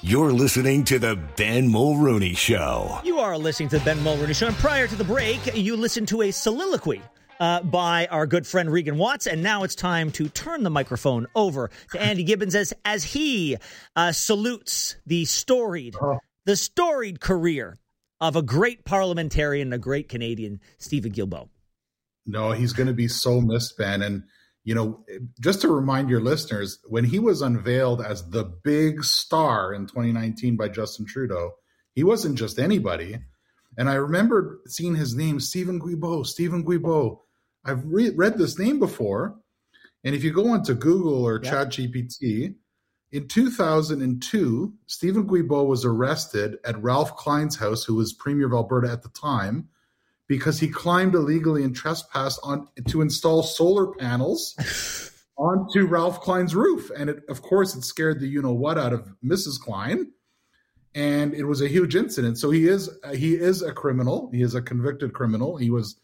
You're listening to the Ben Mulrooney Show. You are listening to the Ben Mulrooney Show. And prior to the break, you listened to a soliloquy by our good friend Regan Watts. And now it's time to turn the microphone over to Andy Gibbons as he salutes the storied career of a great parliamentarian, a great Canadian, Stephen Guilbeault. No, he's going to be so missed, Ben. And, you know, just to remind your listeners, when he was unveiled as the big star in 2019 by Justin Trudeau, he wasn't just anybody. And I remember seeing his name, Stephen Guilbeault. I've read this name before. And if you go onto Google or ChatGPT, in 2002, Stephen Guilbeault was arrested at Ralph Klein's house, who was Premier of Alberta at the time, because he climbed illegally and trespassed to install solar panels onto Ralph Klein's roof. And of course, it scared the you-know-what out of Mrs. Klein. And it was a huge incident. So he is a criminal. He is a convicted criminal. He was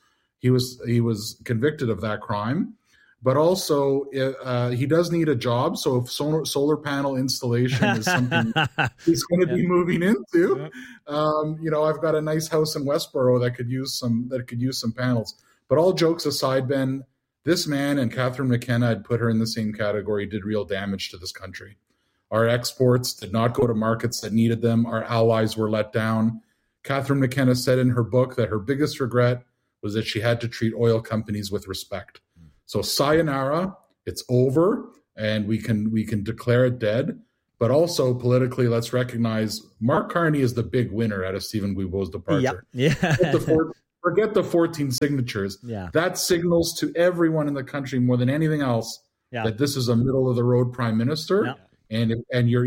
convicted of that crime. But also, he does need a job. So if solar panel installation is something he's going to be moving into, I've got a nice house in Westboro that could use some panels. But all jokes aside, Ben, this man and Catherine McKenna, I'd put her in the same category, did real damage to this country. Our exports did not go to markets that needed them. Our allies were let down. Catherine McKenna said in her book that her biggest regret was that she had to treat oil companies with respect. So sayonara, it's over, and we can declare it dead. But also politically, let's recognize Mark Carney is the big winner out of Stephen Guilbeault's departure. Yeah. Forget the 14 signatures. Yeah. That signals to everyone in the country more than anything else that this is a middle of the road prime minister, and your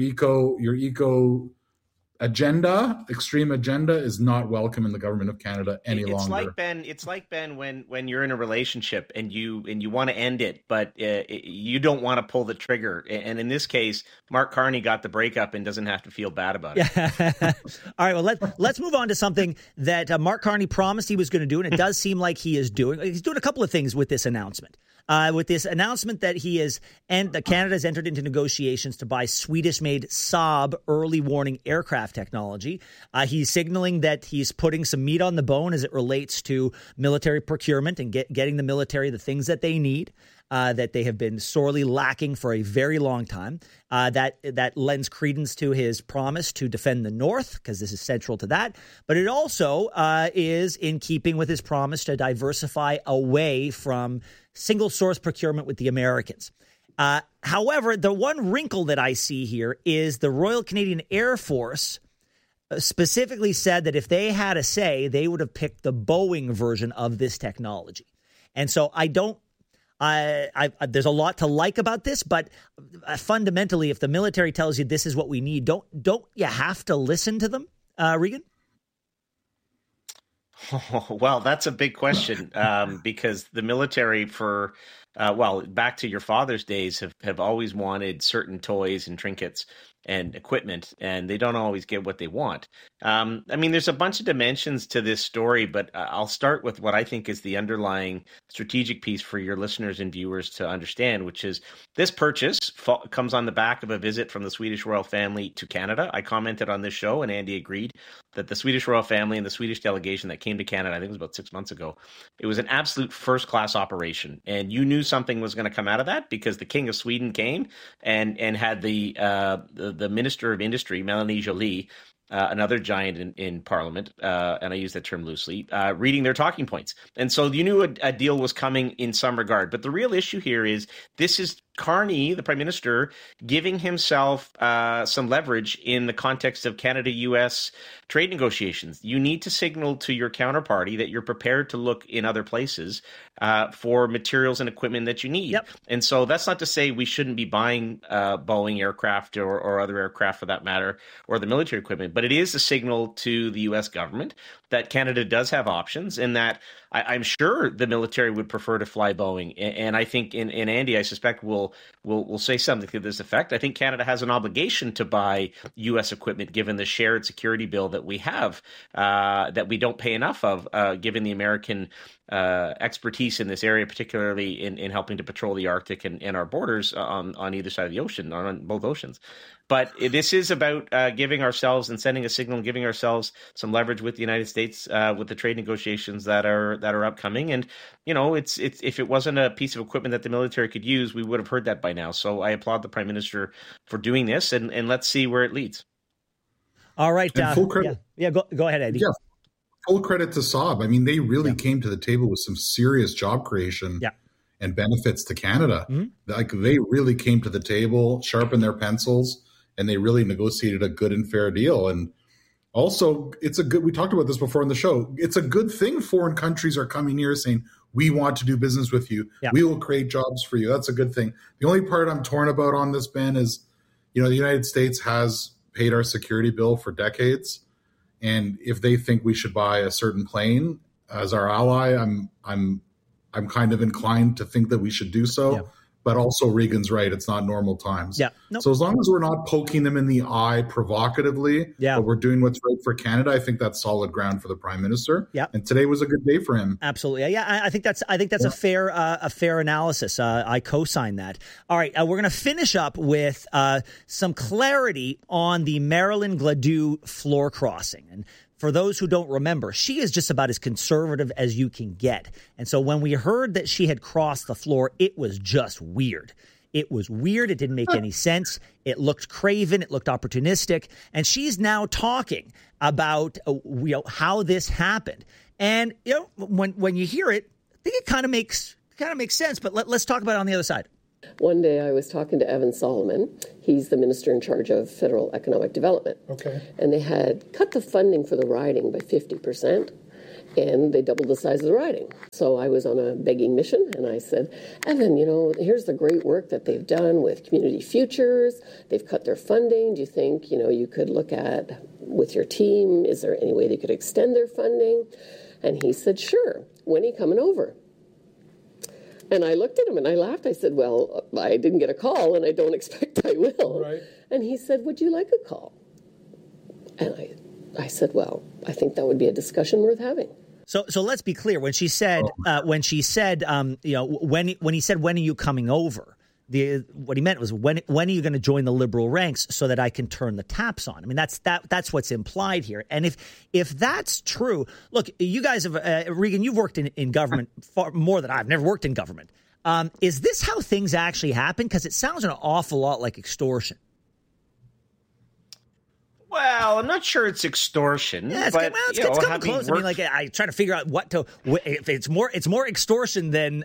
eco agenda, extreme agenda, is not welcome in the government of Canada any longer. It's like Ben when you're in a relationship and you want to end it, but you don't want to pull the trigger. And in this case, Mark Carney got the breakup and doesn't have to feel bad about it. All right, well, let's move on to something that Mark Carney promised he was going to do, and it does seem like he is doing. He's doing a couple of things with this announcement. That Canada has entered into negotiations to buy Swedish-made Saab early warning aircraft technology. He's signaling that he's putting some meat on the bone as it relates to military procurement and getting the military the things that they need, that they have been sorely lacking for a very long time. That lends credence to his promise to defend the North, because this is central to that. But it also is in keeping with his promise to diversify away from single source procurement with the Americans. However, the one wrinkle that I see here is the Royal Canadian Air Force specifically said that if they had a say, they would have picked the Boeing version of this technology. And so there's a lot to like about this, but fundamentally, if the military tells you this is what we need, don't you have to listen to them, Regan? Oh, well, that's a big question, because the military back to your father's days have always wanted certain toys and trinkets and equipment, and they don't always get what they want. There's a bunch of dimensions to this story, but I'll start with what I think is the underlying strategic piece for your listeners and viewers to understand, which is this purchase comes on the back of a visit from the Swedish royal family to Canada. I commented on this show, and Andy agreed that the Swedish royal family and the Swedish delegation that came to Canada, I think it was about 6 months ago, it was an absolute first-class operation. And you knew something was going to come out of that because the King of Sweden came and had the Minister of Industry, Melanie Joly, another giant in Parliament, and I use that term loosely, reading their talking points. And so you knew a deal was coming in some regard. But the real issue here is this is Carney, the Prime Minister, giving himself some leverage in the context of Canada-U.S. trade negotiations. You need to signal to your counterparty that you're prepared to look in other places for materials and equipment that you need. Yep. And so that's not to say we shouldn't be buying Boeing aircraft or other aircraft for that matter, or the military equipment, but it is a signal to the U.S. government that Canada does have options, and that I'm sure the military would prefer to fly Boeing. And I think, and Andy, I suspect, will say something to this effect. I think Canada has an obligation to buy U.S. equipment given the shared security bill that we have, that we don't pay enough of, given the American expertise in this area, particularly in helping to patrol the Arctic and our borders on either side of the ocean, on both oceans. But this is about giving ourselves and sending a signal and giving ourselves some leverage with the United States with the trade negotiations that are upcoming. And, it's if it wasn't a piece of equipment that the military could use, we would have heard that by now. So I applaud the Prime Minister for doing this, and let's see where it leads. All right. Full credit. Yeah, go ahead, Eddie. Yeah, full credit to Saab. I mean, they really came to the table with some serious job creation and benefits to Canada. Mm-hmm. Like, they really came to the table, sharpened their pencils, and they really negotiated a good and fair deal. And also, we talked about this before in the show, it's a good thing foreign countries are coming here saying, we want to do business with you. Yeah. We will create jobs for you. That's a good thing. The only part I'm torn about on this, Ben, is, the United States has paid our security bill for decades. And if they think we should buy a certain plane as our ally, I'm kind of inclined to think that we should do so. Yeah. But also, Regan's right. It's not normal times. Yeah. Nope. So as long as we're not poking them in the eye provocatively, but we're doing what's right for Canada, I think that's solid ground for the Prime Minister. Yeah. And today was a good day for him. Absolutely. Yeah. I think that's a fair analysis. I co-sign that. All right. We're going to finish up with some clarity on the Marilyn Gladu floor crossing. And for those who don't remember, she is just about as conservative as you can get. And so when we heard that she had crossed the floor, it was just weird. It was weird. It didn't make any sense. It looked craven. It looked opportunistic. And she's now talking about how this happened. And when you hear it, I think it kind of makes sense. But let's talk about it on the other side. One day I was talking to Evan Solomon. He's the minister in charge of federal economic development. Okay. And they had cut the funding for the riding by 50%, and they doubled the size of the riding. So I was on a begging mission, and I said, Evan, here's the great work that they've done with Community Futures. They've cut their funding. Do you think, you could look at, with your team, is there any way they could extend their funding? And he said, sure. When are you coming over? And I looked at him and I laughed. I said, well, I didn't get a call and I don't expect I will. Right. And he said, would you like a call? And I said, well, I think that would be a discussion worth having. So let's be clear. When he said, when he said, when are you coming over? What he meant was when are you going to join the Liberal ranks so that I can turn the taps on? I mean, that's what's implied here. And if that's true, look, you guys have Regan, you've worked in government far more than I've never worked in government. Is this how things actually happen? Because it sounds an awful lot like extortion. Well, I'm not sure it's extortion. Yeah, it's coming close. I mean, like, I try to figure out if it's more extortion than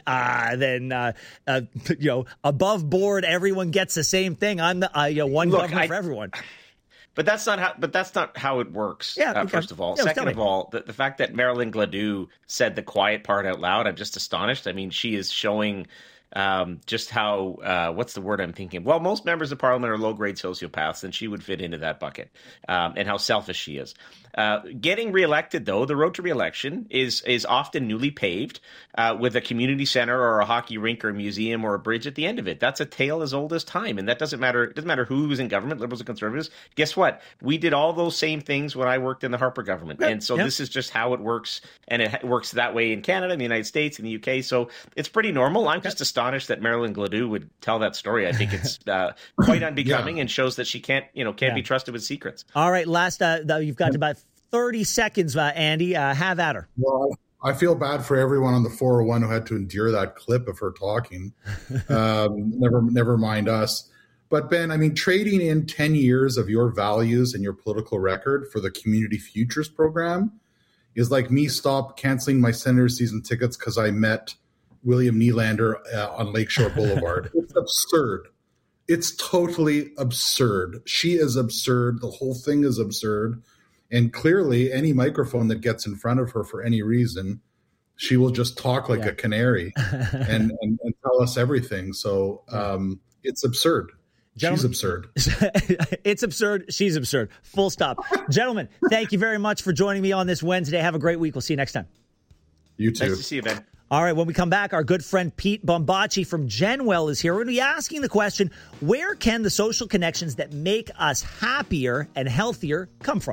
above board. Everyone gets the same thing. I'm the one government for everyone. But that's not how it works. Yeah, first of all, second of all, the fact that Marilyn Gladu said the quiet part out loud, I'm just astonished. I mean, she is showing just how what's the word I'm thinking? Well, most members of parliament are low-grade sociopaths, and she would fit into that bucket, and how selfish she is. Getting reelected, though, the road to reelection is often newly paved with a community center or a hockey rink or a museum or a bridge at the end of it. That's a tale as old as time, and that doesn't matter. It doesn't matter who's in government, Liberals or Conservatives. Guess what? We did all those same things when I worked in the Harper government, and so this is just how it works, and it works that way in Canada, in the United States, in the UK. So it's pretty normal. I'm just astonished that Marilyn Gladu would tell that story. I think it's quite unbecoming and shows that she can't be trusted with secrets. All right, last you've got about 30 seconds, Andy. Have at her. Well, I feel bad for everyone on the 401 who had to endure that clip of her talking. Never mind us. But Ben, I mean, trading in 10 years of your values and your political record for the Community Futures program is like me canceling my Senators season tickets because I met William Nylander on Lakeshore Boulevard. It's absurd. It's totally absurd. She is absurd. The whole thing is absurd. And clearly, any microphone that gets in front of her for any reason, she will just talk like a canary and tell us everything. So it's absurd. Gentlemen, she's absurd. It's absurd. She's absurd. Full stop. Gentlemen, thank you very much for joining me on this Wednesday. Have a great week. We'll see you next time. You too. Nice to see you, Ben. All right, when we come back, our good friend Pete Bombaci from Genwell is here. We're going to be asking the question, where can the social connections that make us happier and healthier come from?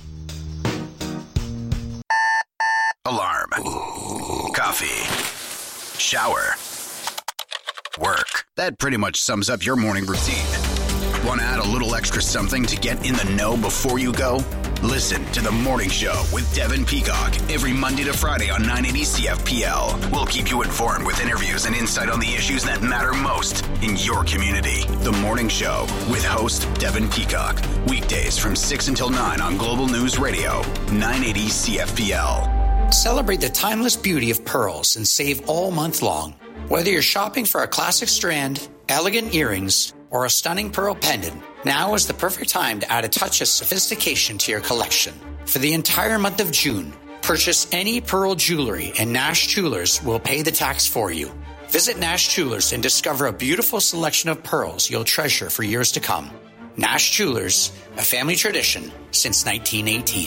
Alarm. Coffee. Shower. Work. That pretty much sums up your morning routine. Want to add a little extra something to get in the know before you go? Listen to The Morning Show with Devin Peacock every Monday to Friday on 980 CFPL. We'll keep you informed with interviews and insight on the issues that matter most in your community. The Morning Show with host Devin Peacock. Weekdays from 6 until 9 on Global News Radio, 980 CFPL. Celebrate the timeless beauty of pearls and save all month long. Whether you're shopping for a classic strand, elegant earrings, or a stunning pearl pendant, now is the perfect time to add a touch of sophistication to your collection. For the entire month of June, purchase any pearl jewelry and Nash Jewelers will pay the tax for you. Visit Nash Jewelers and discover a beautiful selection of pearls you'll treasure for years to come. Nash Jewelers, a family tradition since 1918.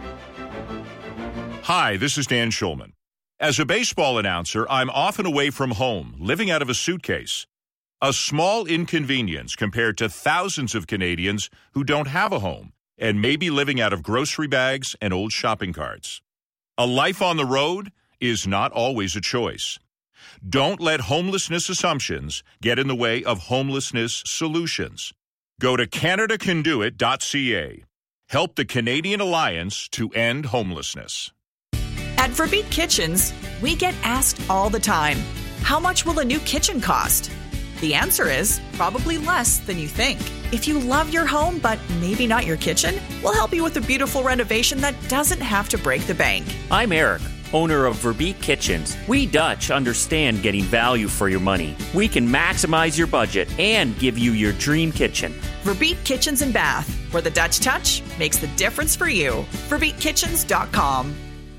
Hi, this is Dan Schulman. As a baseball announcer, I'm often away from home, living out of a suitcase. A small inconvenience compared to thousands of Canadians who don't have a home and may be living out of grocery bags and old shopping carts. A life on the road is not always a choice. Don't let homelessness assumptions get in the way of homelessness solutions. Go to CanadaCanDoIt.ca. Help the Canadian Alliance to End Homelessness. At Verbeet Kitchens, we get asked all the time, how much will a new kitchen cost? The answer is probably less than you think. If you love your home, but maybe not your kitchen, we'll help you with a beautiful renovation that doesn't have to break the bank. I'm Eric, owner of Verbeet Kitchens. We Dutch understand getting value for your money. We can maximize your budget and give you your dream kitchen. Verbeet Kitchens and Bath, where the Dutch touch makes the difference for you. VerbeetKitchens.com.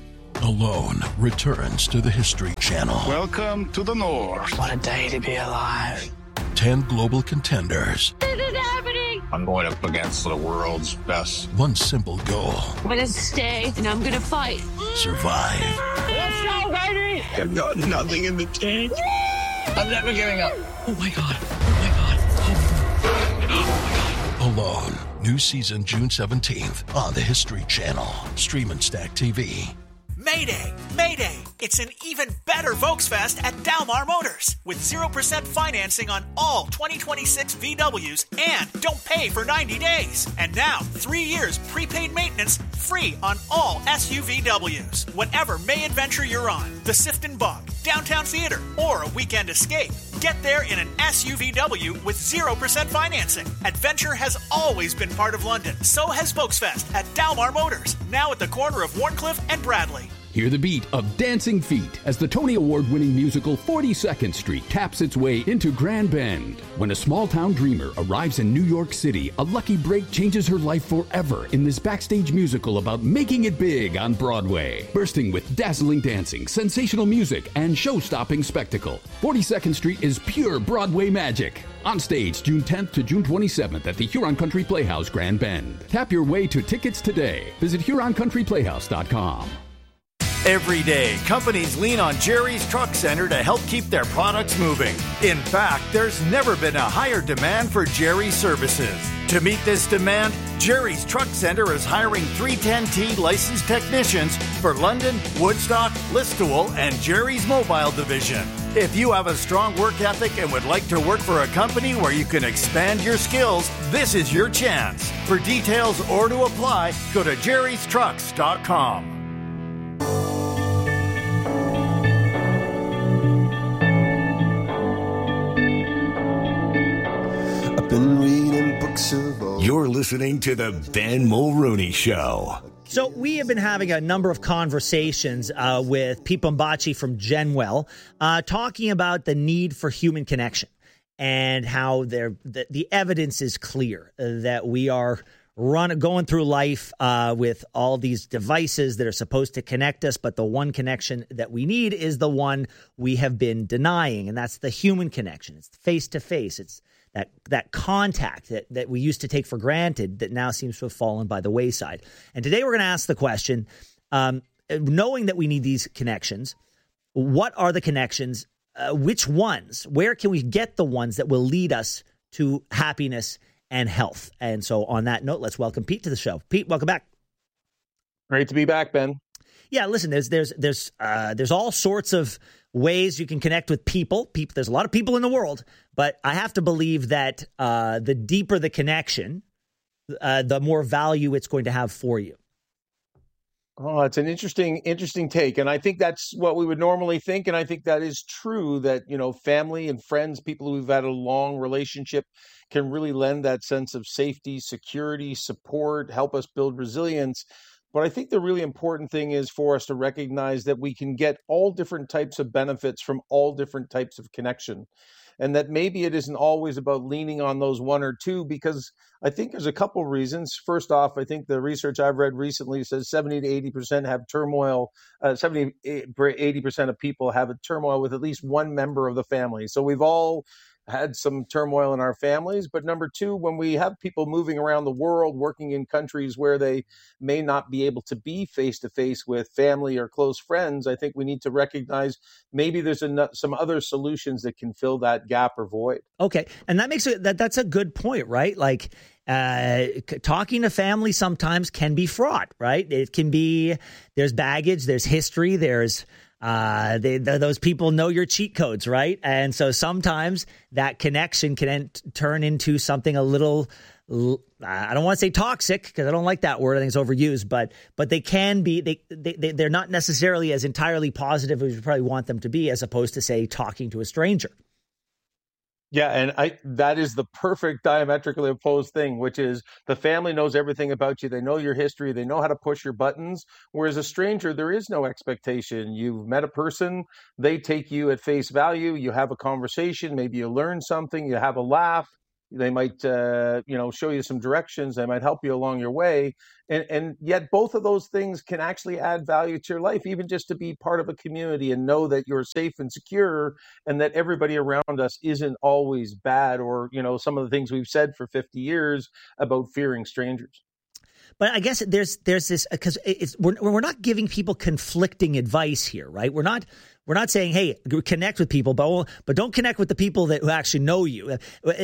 Alone returns to the History Channel. Welcome to the North. What a day to be alive. 10 global contenders. This is happening. I'm going up against the world's best. One simple goal. I'm going to stay and I'm going to fight. Survive. Let's go, baby. I've got nothing in the tank. I'm never giving up. Oh my God. Oh my God. Oh my God. Alone. New season June 17th on the History Channel. Stream and Stack TV. Mayday! Mayday! It's an even better Volksfest at Dalmar Motors with 0% financing on all 2026 VWs and don't pay for 90 days. And now, 3 years prepaid maintenance free on all SUVWs. Whatever May adventure you're on, the Sifton Bog, Downtown Theater, or a weekend escape, get there in an SUVW with 0% financing. Adventure has always been part of London. So has Volksfest at Dalmar Motors, now at the corner of Warncliffe and Bradley. Hear the beat of Dancing Feet as the Tony Award-winning musical 42nd Street taps its way into Grand Bend. When a small-town dreamer arrives in New York City, a lucky break changes her life forever in this backstage musical about making it big on Broadway. Bursting with dazzling dancing, sensational music, and show-stopping spectacle, 42nd Street is pure Broadway magic. On stage June 10th to June 27th at the Huron Country Playhouse, Grand Bend. Tap your way to tickets today. Visit HuronCountryPlayhouse.com. Every day, companies lean on Jerry's Truck Center to help keep their products moving. In fact, there's never been a higher demand for Jerry's services. To meet this demand, Jerry's Truck Center is hiring 310T licensed technicians for London, Woodstock, Listowel, and Jerry's Mobile Division. If you have a strong work ethic and would like to work for a company where you can expand your skills, this is your chance. For details or to apply, go to jerrystrucks.com. You're listening to the Ben Mulrooney Show. So we have been having a number of conversations with Pete Bombaci from Genwell, talking about the need for human connection and how the evidence is clear that we are going through life with all these devices that are supposed to connect us, but the one connection that we need is the one we have been denying, and that's the human connection. It's face-to-face. It's that contact that we used to take for granted that now seems to have fallen by the wayside. And today we're going to ask the question, knowing that we need these connections, what are the connections? Which ones? Where can we get the ones that will lead us to happiness and health? And so on that note, let's welcome Pete to the show. Pete, welcome back. Great to be back, Ben. Yeah, listen, there's all sorts of ways you can connect with people. There's a lot of people in the world, but I have to believe that the deeper the connection, the more value it's going to have for you. Oh, it's an interesting take. And I think that's what we would normally think. And I think that is true, that, family and friends, people who've had a long relationship, can really lend that sense of safety, security, support, help us build resilience. But I think the really important thing is for us to recognize that we can get all different types of benefits from all different types of connection. And that maybe it isn't always about leaning on those one or two, because I think there's a couple reasons. First off, I think the research I've read recently says 70 to 80% have turmoil. 70 to 80% of people have a turmoil with at least one member of the family. So we've all had some turmoil in our families. But number two, when we have people moving around the world, working in countries where they may not be able to be face-to-face with family or close friends, I think we need to recognize maybe there's some other solutions that can fill that gap or void. Okay. And that makes that's a good point, right? Like, talking to family sometimes can be fraught, right? It can be, there's baggage, there's history, there's those people know your cheat codes, right? And so sometimes that connection can turn into something a little, I don't want to say toxic, because I don't like that word. I think it's overused, but they can be, they're not necessarily as entirely positive as you probably want them to be, as opposed to, say, talking to a stranger. Yeah, and that is the perfect diametrically opposed thing, which is the family knows everything about you. They know your history. They know how to push your buttons. Whereas a stranger, there is no expectation. You've met a person. They take you at face value. You have a conversation. Maybe you learn something. You have a laugh. They might, show you some directions. They might help you along your way. And yet both of those things can actually add value to your life, even just to be part of a community and know that you're safe and secure, and that everybody around us isn't always bad, or, some of the things we've said for 50 years about fearing strangers. But I guess there's this, because we're not giving people conflicting advice here, right? We're not saying, hey, connect with people, but don't connect with the people who actually know you.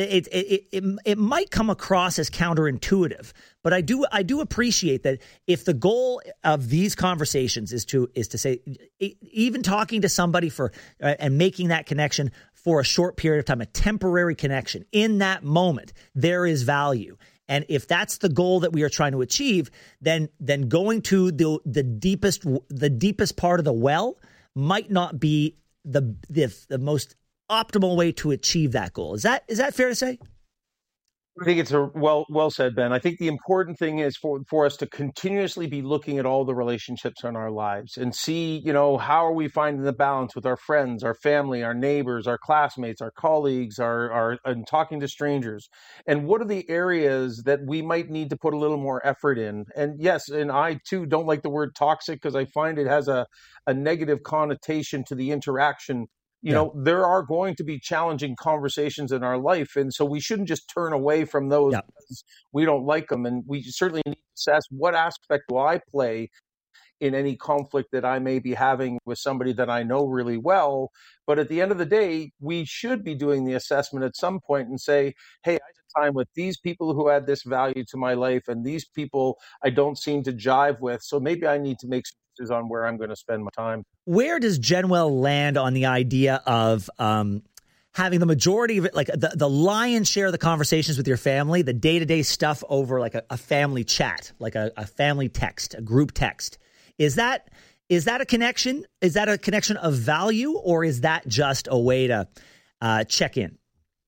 It might come across as counterintuitive, but I do appreciate that if the goal of these conversations is to say, even talking to somebody and making that connection for a short period of time, a temporary connection, in that moment, there is value. And if that's the goal that we are trying to achieve, then going to the deepest part of the well might not be the most optimal way to achieve that goal. Is that fair to say? I think it's well said, Ben. I think the important thing is for us to continuously be looking at all the relationships in our lives and see, how are we finding the balance with our friends, our family, our neighbors, our classmates, our colleagues, and talking to strangers. And what are the areas that we might need to put a little more effort in? And yes, and I too don't like the word toxic, because I find it has a negative connotation to the interaction. There are going to be challenging conversations in our life. And so we shouldn't just turn away from those because we don't like them. And we certainly need to assess, what aspect do I play in any conflict that I may be having with somebody that I know really well. But at the end of the day, we should be doing the assessment at some point and say, hey, I had time with these people who add this value to my life, and these people I don't seem to jive with. So maybe I need to make some decisions on where I'm going to spend my time. Where does Genwell land on the idea of having the majority of it, like the lion's share of the conversations with your family, the day-to-day stuff over like a family chat, like a family text, a group text? Is that a connection? Is that a connection of value, or is that just a way to check in?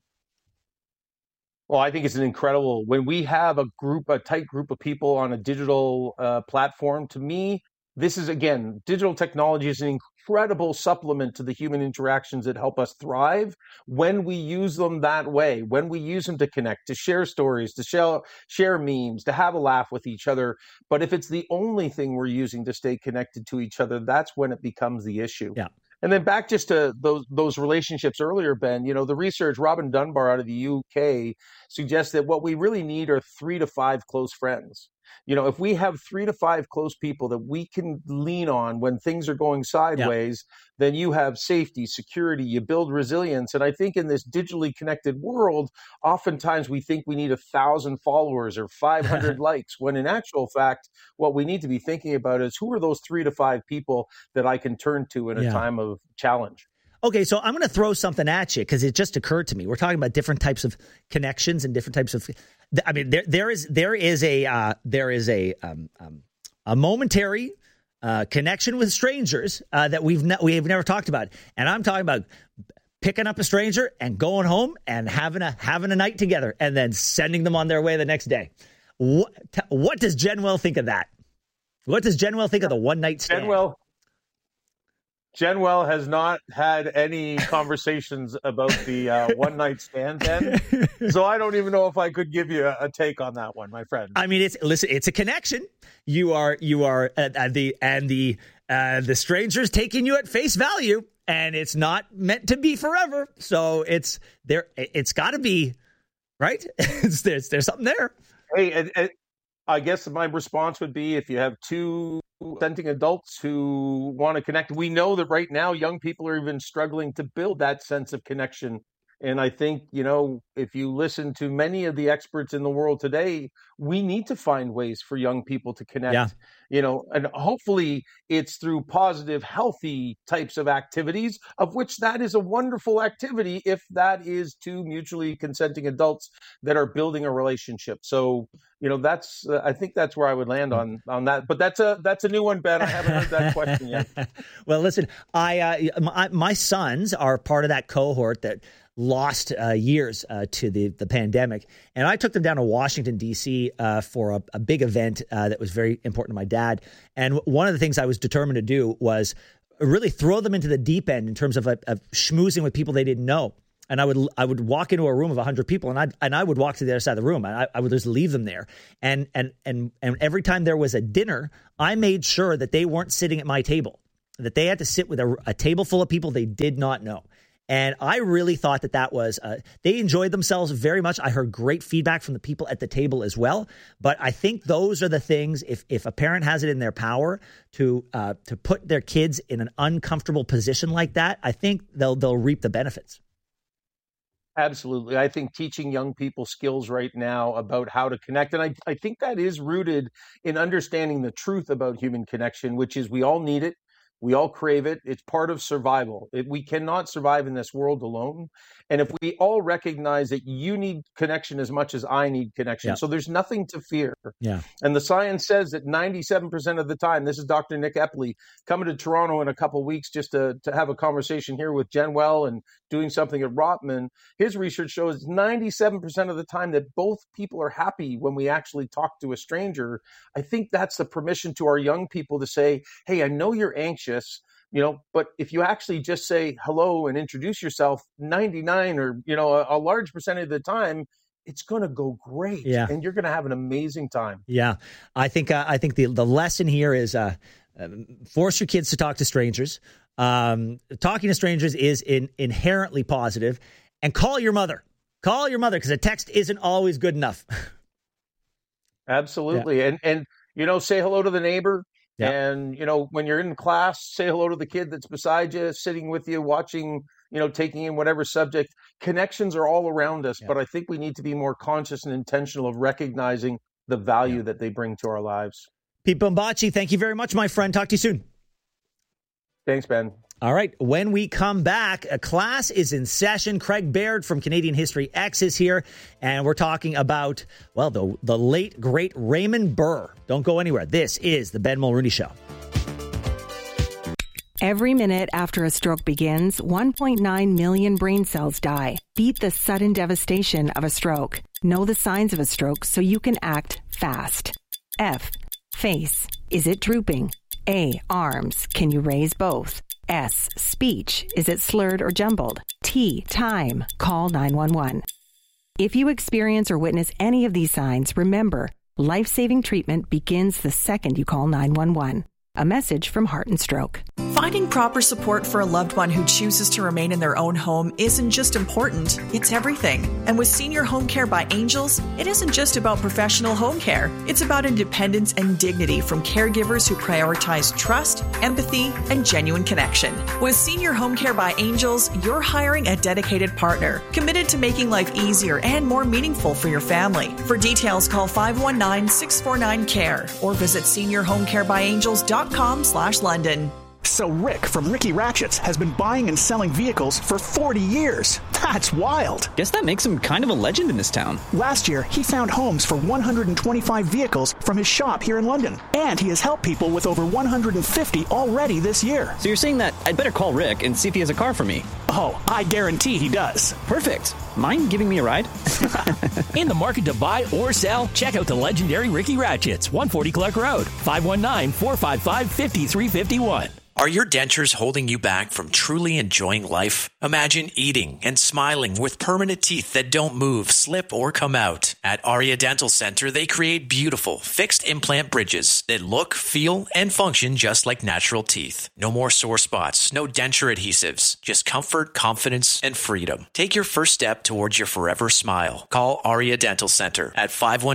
Well, I think it's an incredible, when we have a tight group of people on a digital platform, to me, this is, again, digital technology is an incredible supplement to the human interactions that help us thrive when we use them that way, when we use them to connect, to share stories, to share memes, to have a laugh with each other. But if it's the only thing we're using to stay connected to each other, that's when it becomes the issue. Yeah. And then back just to those relationships earlier, Ben, the research, Robin Dunbar out of the UK suggests that what we really need are 3 to 5 close friends. If we have 3 to 5 close people that we can lean on when things are going sideways, then you have safety, security, you build resilience. And I think in this digitally connected world, oftentimes we think we need 1,000 followers or 500 likes, when in actual fact, what we need to be thinking about is, who are those 3 to 5 people that I can turn to in a time of challenge? Okay, so I'm going to throw something at you because it just occurred to me. We're talking about different types of connections and different types of. I mean, there is a momentary connection with strangers that we've never talked about, and I'm talking about picking up a stranger and going home and having a night together, and then sending them on their way the next day. What does Jenwell think of that? What does Jenwell think of the one night stand? Jenwell has not had any conversations about the one-night stand then, so I don't even know if I could give you a take on that one, my friend. I mean, it's a connection. You are the stranger's taking you at face value, and it's not meant to be forever. So it's there. It's got to be right. There's something there. Hey, I guess my response would be if you have two consenting adults who want to connect. We know that right now young people are even struggling to build that sense of connection. And I think, if you listen to many of the experts in the world today, we need to find ways for young people to connect, and hopefully it's through positive, healthy types of activities, of which that is a wonderful activity if that is two mutually consenting adults that are building a relationship. So, I think that's where I would land on that. But that's a new one, Ben. I haven't heard that question yet. Well, listen, my sons are part of that cohort that lost years to the pandemic. And I took them down to Washington, D.C. For a big event that was very important to my dad. And one of the things I was determined to do was really throw them into the deep end in terms of schmoozing with people they didn't know. And I would walk into a room of 100 people, and I would walk to the other side of the room. And I would just leave them there. And every time there was a dinner, I made sure that they weren't sitting at my table, that they had to sit with a table full of people they did not know. And I really thought that was, they enjoyed themselves very much. I heard great feedback from the people at the table as well. But I think those are the things, if a parent has it in their power to put their kids in an uncomfortable position like that, I think they'll reap the benefits. Absolutely. I think teaching young people skills right now about how to connect. And I think that is rooted in understanding the truth about human connection, which is we all need it. We all crave it. It's part of survival. We cannot survive in this world alone. And if we all recognize that you need connection as much as I need connection, so there's nothing to fear. Yeah. And the science says that 97% of the time, this is Dr. Nick Epley coming to Toronto in a couple of weeks just to have a conversation here with Jenwell and doing something at Rotman. His research shows 97% of the time that both people are happy when we actually talk to a stranger. I think that's the permission to our young people to say, hey, I know you're anxious, but if you actually just say hello and introduce yourself 99 or, a large percentage of the time, it's going to go great. Yeah. And you're going to have an amazing time. Yeah. I think the lesson here is force your kids to talk to strangers. Talking to strangers is inherently positive. And call your mother because a text isn't always good enough. Absolutely. Yeah. And say hello to the neighbor. Yeah. And, when you're in class, say hello to the kid that's beside you, sitting with you, watching, taking in whatever subject. Connections are all around us, but I think we need to be more conscious and intentional of recognizing the value that they bring to our lives. Pete Bombaci, thank you very much, my friend. Talk to you soon. Thanks, Ben. All right. When we come back, a class is in session. Craig Baird from Canadian History X is here, and we're talking about, the late, great Raymond Burr. Don't go anywhere. This is the Ben Mulrooney Show. Every minute after a stroke begins, 1.9 million brain cells die. Beat the sudden devastation of a stroke. Know the signs of a stroke so you can act fast. F. Face. Is it drooping? A. Arms. Can you raise both? S. Speech. Is it slurred or jumbled? T. Time. Call 911. If you experience or witness any of these signs, remember, life-saving treatment begins the second you call 911. A message from Heart and Stroke. Finding proper support for a loved one who chooses to remain in their own home isn't just important, it's everything. And with Senior Home Care by Angels, it isn't just about professional home care. It's about independence and dignity from caregivers who prioritize trust, empathy, and genuine connection. With Senior Home Care by Angels, you're hiring a dedicated partner, committed to making life easier and more meaningful for your family. For details, call 519-649-CARE or visit seniorhomecarebyangels.com/London. So Rick from Ricky Ratchets has been buying and selling vehicles for 40 years. That's wild. Guess that makes him kind of a legend in this town. Last year, he found homes for 125 vehicles from his shop here in London. And he has helped people with over 150 already this year. So you're saying that I'd better call Rick and see if he has a car for me? Oh, I guarantee he does. Perfect. Mind giving me a ride? In the market to buy or sell? Check out the legendary Ricky Ratchets, 140 Clark Road, 519-455-5351. Are your dentures holding you back from truly enjoying life? Imagine eating and smiling with permanent teeth that don't move, slip, or come out. At Aria Dental Center, they create beautiful, fixed implant bridges that look, feel, and function just like natural teeth. No more sore spots, no denture adhesives, just comfort, confidence, and freedom. Take your first step towards your forever smile. Call Aria Dental Center at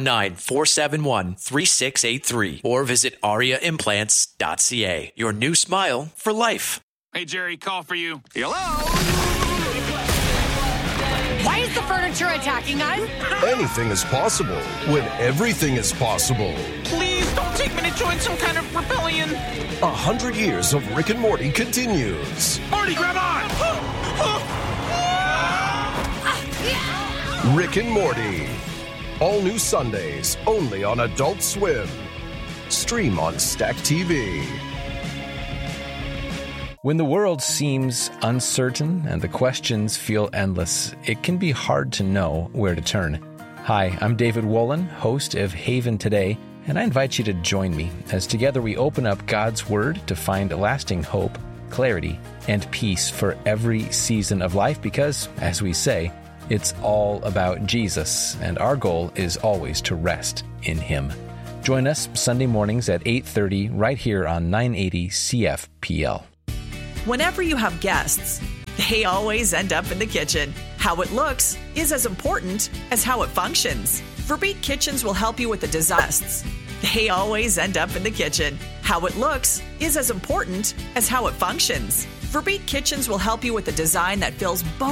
519-471-3683 or visit ariaimplants.ca. Your new smile for life. Hey, Jerry, call for you. Hello? Why is the furniture attacking us? Anything is possible when everything is possible. Please don't take me to join some kind of rebellion. 100 years of Rick and Morty continues. Morty, grab on! Rick and Morty. All new Sundays, only on Adult Swim. Stream on Stack TV. When the world seems uncertain and the questions feel endless, it can be hard to know where to turn. Hi, I'm David Wolin, host of Haven Today, and I invite you to join me as together we open up God's Word to find lasting hope, clarity, and peace for every season of life because, as we say, it's all about Jesus, and our goal is always to rest in Him. Join us Sunday mornings at 8:30 right here on 980 CFPL. Whenever you have guests, they always end up in the kitchen. How it looks is as important as how it functions. Verbeek Kitchens will help you with the disasters. They always end up in the kitchen. How it looks is as important as how it functions. Verbeek Kitchens will help you with the design that fills both